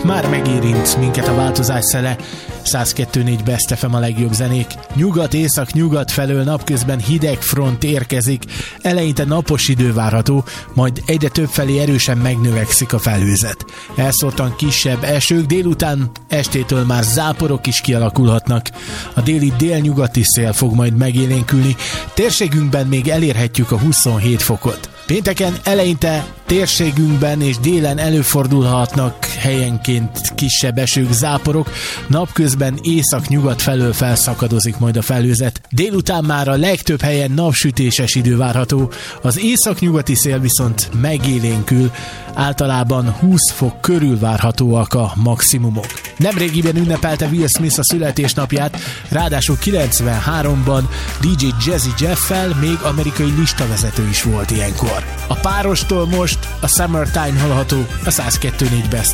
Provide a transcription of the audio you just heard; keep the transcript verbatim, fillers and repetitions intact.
már megérint minket a változás szele. száz kettő négy Best ef em a legjobb zenék. Nyugat-észak-nyugat felől napközben hideg front érkezik, eleinte napos idő várható, majd egyre több felé erősen megnövekszik a felhőzet. Elszórtan kisebb esők, délután estétől már záporok is kialakulhatnak. A déli délnyugati szél fog majd megélénkülni, térségünkben még elérhetjük a huszonhét fokot. Pénteken eleinte térségünkben és délen előfordulhatnak helyenként kisebb esők, záporok, napközben észak-nyugat felől felszakadozik majd a felhőzet. Délután már a legtöbb helyen napsütéses idő várható, az észak-nyugati szél viszont megélénkül, általában húsz fok körül várhatóak a maximumok. Nemrégiben ünnepelte Will Smith a születésnapját, ráadásul kilencvenháromban dé dzsé Jazzy Jeff-fel még amerikai listavezető is volt ilyenkor. A párostól most a Summertime hallható a száz kettő négy Best